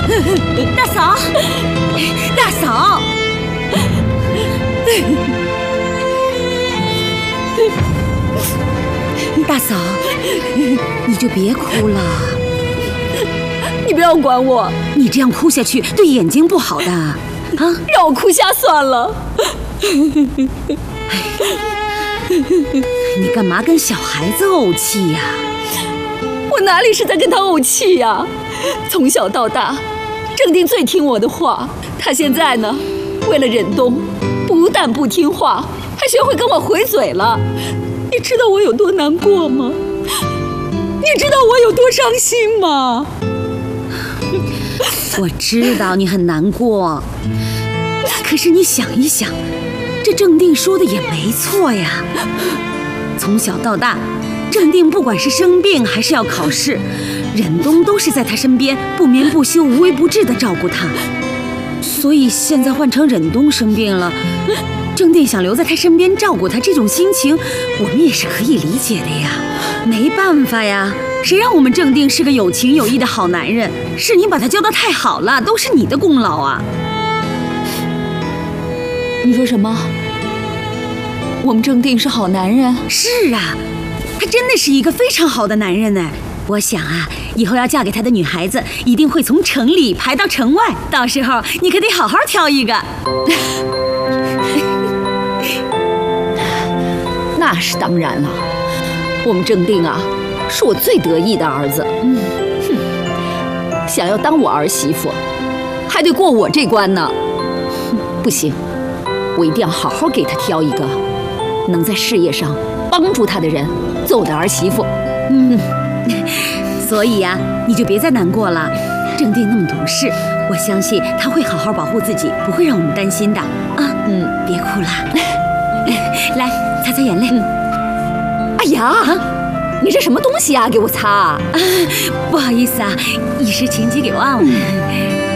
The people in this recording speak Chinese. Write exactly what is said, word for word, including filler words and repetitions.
大嫂，大嫂，大嫂，你就别哭了。 你不要管我， 你这样哭下去对眼睛不好的啊！ 让我哭瞎算了。 你干嘛跟小孩子怄气呀？ 我哪里是在跟他怄气呀？从小到大，正定最听我的话。他现在呢，为了忍冬，不但不听话，还学会跟我回嘴了。你知道我有多难过吗？你知道我有多伤心吗？ 我知道你很难过，可是你想一想，这正定说的也没错呀。从小到大，正定不管是生病还是要考试，忍冬都是在他身边不眠不休、无微不至地照顾他。所以现在换成忍冬生病了，正定想留在他身边照顾他，这种心情我们也是可以理解的呀。没办法呀，谁让我们正定是个有情有义的好男人？是你把他教得太好了，都是你的功劳啊！ 你说什么？我们正定是好男人？ 是啊，他真的是一个非常好的男人呢。我想啊，以后要嫁给他的女孩子，一定会从城里排到城外，到时候你可得好好挑一个。 那是当然了，我们正定啊，是我最得意的儿子。嗯，哼，想要当我儿媳妇，还得过我这关呢。不行，我一定要好好给他挑一个能在事业上帮助他的人，做我的儿媳妇。 嗯，所以呀、啊，你就别再难过了。正定那么懂事，我相信他会好好保护自己，不会让我们担心的。啊，嗯，别哭了，来擦擦眼泪。嗯、 哎呀，啊、你这什么东西呀、啊？给我擦、啊！ 不好意思啊，一时情急给忘了。